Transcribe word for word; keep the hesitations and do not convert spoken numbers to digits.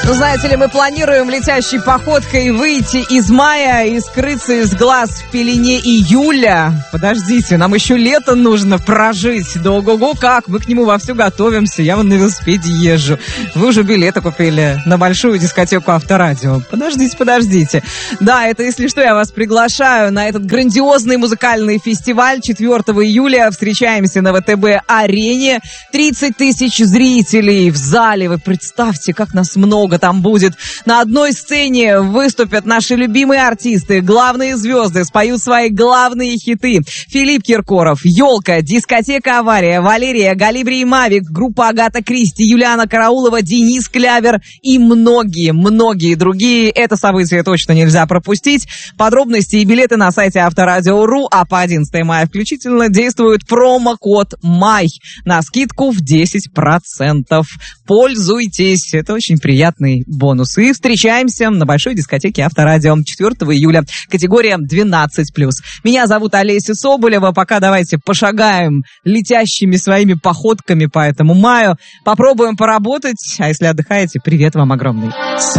Ну, знаете ли, мы планируем летящей походкой выйти из мая и скрыться из глаз в пелене июля. Подождите, нам еще лето нужно прожить. Да ого-го, как? Мы к нему вовсю готовимся. Я вон на велосипеде езжу. Вы уже билеты купили на большую дискотеку Авторадио. Подождите, подождите. Да, это, если что, я вас приглашаю на этот грандиозный музыкальный фестиваль. четвёртого июля встречаемся на ВТБ-арене. тридцать тысяч зрителей в зале. Вы представьте, как нас много там будет. На одной сцене выступят наши любимые артисты, главные звезды, споют свои главные хиты. Филипп Киркоров, Ёлка, дискотека «Авария», Валерия, Галибри и Мавик, группа Агата Кристи, Юлиана Караулова, Денис Клявер и многие-многие другие. Это событие точно нельзя пропустить. Подробности и билеты на сайте Авторадио точка ру, а по одиннадцатого мая включительно действует промокод «Май» на скидку в десять процентов. Пользуйтесь, это очень приятный бонус. И встречаемся на большой дискотеке Авторадио четвёртого июля, категория двенадцать плюс. Меня зовут Олеся Соболева. Пока давайте пошагаем летящими своими походками по этому маю. Попробуем поработать. А если отдыхаете, привет вам огромный.